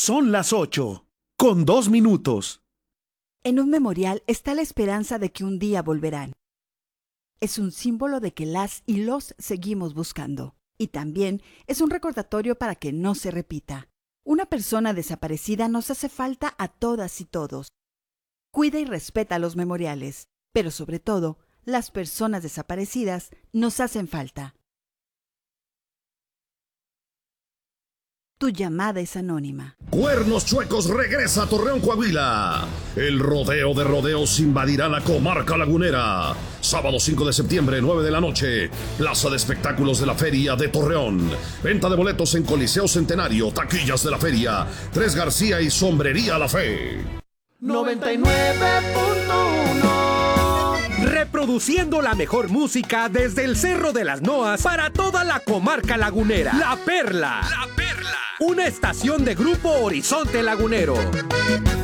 Son las 8:02. En un memorial está la esperanza de que un día volverán. Es un símbolo de que las y los seguimos buscando. Y también es un recordatorio para que no se repita. Una persona desaparecida nos hace falta a todas y todos. Cuida y respeta los memoriales, pero sobre todo, las personas desaparecidas nos hacen falta. Tu llamada es anónima. Cuernos Chuecos regresa a Torreón, Coahuila. El rodeo de rodeos invadirá la comarca lagunera. Sábado 5 de septiembre, 9 de la noche. Plaza de Espectáculos de la Feria de Torreón. Venta de boletos en Coliseo Centenario, taquillas de la feria, Tres García y Sombrería La Fe. 99.1. Reproduciendo la mejor música desde el Cerro de las Noas para toda la comarca lagunera. La Perla. La Perla. Una estación de Grupo Horizonte Lagunero.